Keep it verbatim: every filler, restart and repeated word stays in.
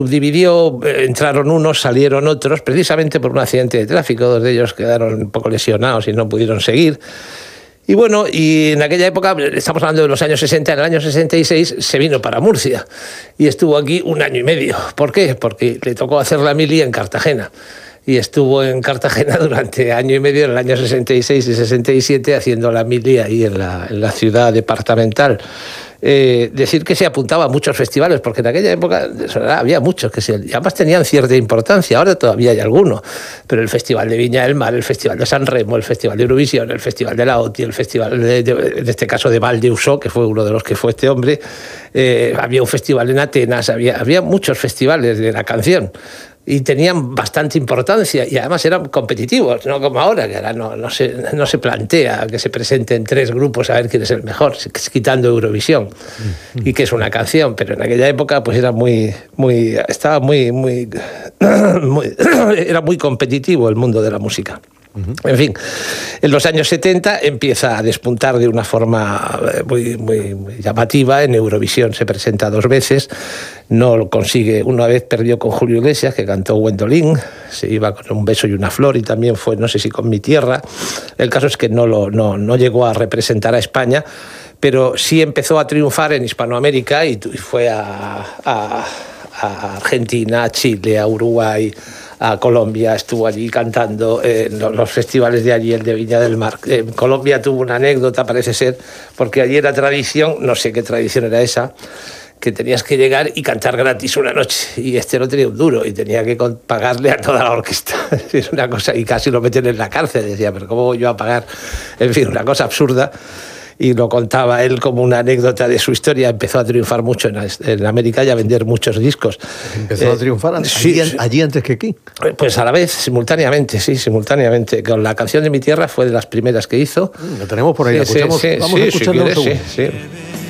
Dividió, entraron unos, salieron otros, precisamente por un accidente de tráfico. Dos de ellos quedaron un poco lesionados y no pudieron seguir. Y bueno, y en aquella época, estamos hablando de los años sesenta, en el año sesenta y seis se vino para Murcia y estuvo aquí un año y medio. ¿Por qué? Porque le tocó hacer la mili en Cartagena. Y estuvo en Cartagena durante año y medio, en el año sesenta y seis y sesenta y siete, haciendo la mili ahí en la, en la ciudad departamental. Eh, decir que se apuntaba a muchos festivales, porque en aquella época había muchos que se, además tenían cierta importancia, ahora todavía hay algunos, pero el Festival de Viña del Mar, el Festival de San Remo, el Festival de Eurovisión, el Festival de la O T I, el Festival, de, de, en este caso de Val d'Usó, que fue uno de los que fue este hombre, eh, había un festival en Atenas, había, había muchos festivales de la canción. Y tenían bastante importancia y además eran competitivos, no como ahora, que ahora no, no, se, no se plantea que se presenten tres grupos a ver quién es el mejor, quitando Eurovisión, mm-hmm. y que es una canción, pero en aquella época pues era muy, muy, estaba muy, muy, muy era muy competitivo el mundo de la música. Uh-huh. En fin, en los años setenta empieza a despuntar de una forma muy, muy, muy llamativa. En Eurovisión se presenta dos veces, no lo consigue. Una vez perdió con Julio Iglesias, que cantó Gwendolyn, se iba con Un beso y una flor, y también fue, no sé si con Mi tierra. El caso es que no, lo, no, no llegó a representar a España, pero sí empezó a triunfar en Hispanoamérica y fue a, a, a Argentina, a Chile, a Uruguay, a Colombia, estuvo allí cantando en los festivales de allí, el de Viña del Mar. En Colombia tuvo una anécdota, parece ser, porque allí era tradición, no sé qué tradición era esa, que tenías que llegar y cantar gratis una noche, y este no tenía un duro, y tenía que pagarle a toda la orquesta. Es una cosa, y casi lo meten en la cárcel, decía, pero ¿cómo voy yo a pagar? En fin, una cosa absurda. Y lo contaba él como una anécdota de su historia. Empezó a triunfar mucho en, en América y a vender muchos discos. ¿Empezó eh, a triunfar allí, sí, allí antes que aquí? Pues a la vez, simultáneamente, sí, simultáneamente. Con la canción de Mi tierra fue de las primeras que hizo. Lo tenemos por ahí, sí, la escuchamos. Sí, Vamos sí, a escucharlo si un segundo. Sí, sí.